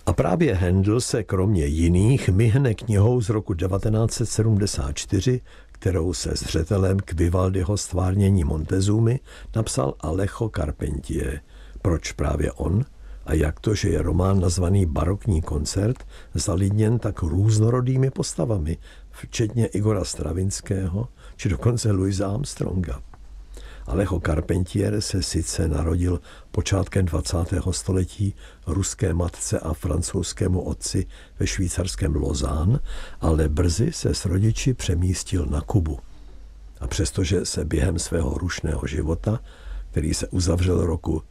A právě Händel se kromě jiných myhne knihou z roku 1974, kterou se zřetelem k Vivaldiho stvárnění Montezumi napsal Alejo Carpentier. Proč právě on? A jak to, že je román nazvaný Barokní koncert zalidněn tak různorodými postavami, včetně Igora Stravinského, či dokonce Louisa Armstronga. Alejo Carpentier se sice narodil počátkem 20. století ruské matce a francouzskému otci ve švýcarském Lausanne, ale brzy se s rodiči přemístil na Kubu. A přestože se během svého rušného života, který se uzavřel roku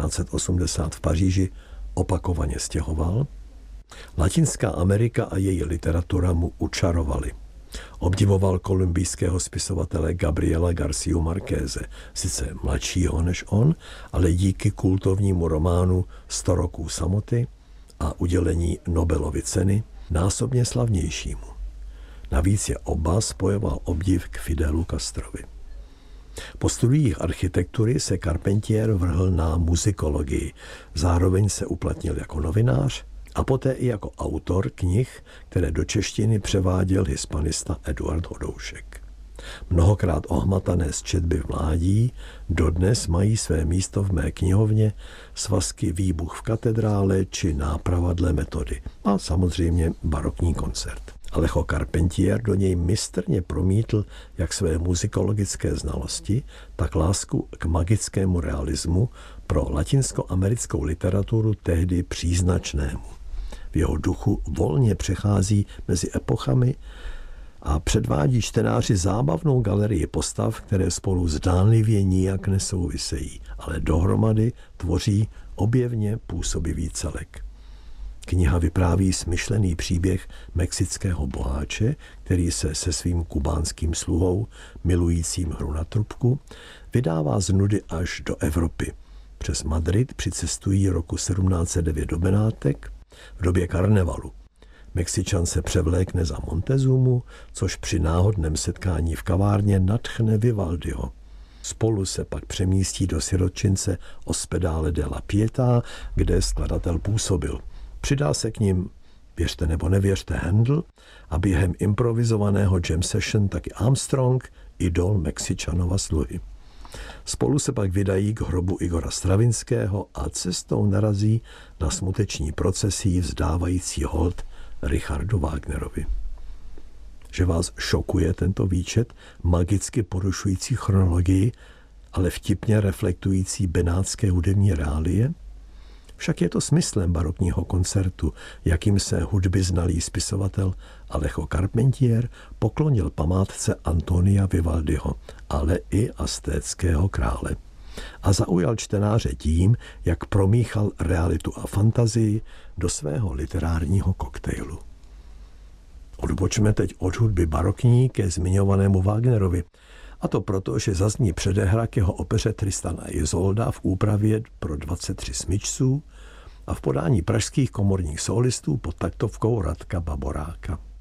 1980 v Paříži, opakovaně stěhoval, Latinská Amerika a její literatura mu učarovaly. Obdivoval kolumbijského spisovatele Gabriela Garciu Marqueze, sice mladšího než on, ale díky kultovnímu románu 100 roků samoty a udělení Nobelovy ceny násobně slavnějšímu. Navíc je oba spojoval obdiv k Fidelu Castrovi. Po studiích architektury se Carpentier vrhl na muzikologii, zároveň se uplatnil jako novinář a poté i jako autor knih, které do češtiny převáděl hispanista Eduard Hodoušek. Mnohokrát ohmatané z četby v mládí dodnes mají své místo v mé knihovně svazky Výbuch v katedrále či Náprava dle metody a samozřejmě Barokní koncert. Alejo Carpentier do něj mistrně promítl jak své muzikologické znalosti, tak lásku k magickému realismu pro latinskoamerickou literaturu tehdy příznačnému. V jeho duchu volně přechází mezi epochami a předvádí čtenáři zábavnou galerii postav, které spolu zdánlivě nijak nesouvisejí, ale dohromady tvoří objevně působivý celek. Kniha vypráví smyšlený příběh mexického boháče, který se svým kubánským sluhou, milujícím hru na trubku, vydává z nudy až do Evropy. Přes Madrid přicestují roku 1709 do Benátek v době karnevalu. Mexičan se převlékne za Montezumu, což při náhodném setkání v kavárně nadchne Vivaldiho. Spolu se pak přemístí do sirotčince Ospedale de la Pietà, kde skladatel působil. Přidá se k nim, věřte nebo nevěřte, Händel a během improvizovaného jam session taky Armstrong, idol Mexičanova sluhy. Spolu se pak vydají k hrobu Igora Stravinského a cestou narazí na smuteční procesí vzdávající hold Richardu Wagnerovi. Že vás šokuje tento výčet magicky porušující chronologii, ale vtipně reflektující benátské hudební reálie? Však je to smyslem barokního koncertu, jakým se hudby znalý spisovatel Alejo Carpentier poklonil památce Antonia Vivaldiho, ale i aztéckého krále. A zaujal čtenáře tím, jak promíchal realitu a fantazii do svého literárního koktejlu. Odbočme teď od hudby barokní ke zmiňovanému Wagnerovi. A to proto, že zazní předehra k jeho opeře Tristan a Isolda v úpravě pro 23 smyčců a v podání pražských komorních solistů pod taktovkou Radka Baboráka.